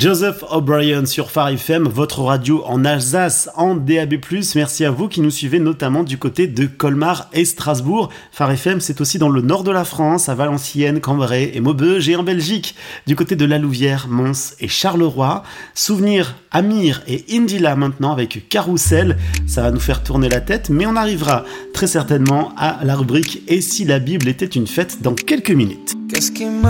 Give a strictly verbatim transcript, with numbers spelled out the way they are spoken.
Joseph O'Brien sur Phare F M, votre radio en Alsace en D A B plus. Merci à vous qui nous suivez notamment du côté de Colmar et Strasbourg. Phare F M, c'est aussi dans le nord de la France, à Valenciennes, Cambrai et Maubeuge, et en Belgique, du côté de La Louvière, Mons et Charleroi. Souvenir, Amir et Indila maintenant avec Carousel. Ça va nous faire tourner la tête, mais on arrivera très certainement à la rubrique « Et si la Bible était une fête » dans quelques minutes. Qu'est-ce qui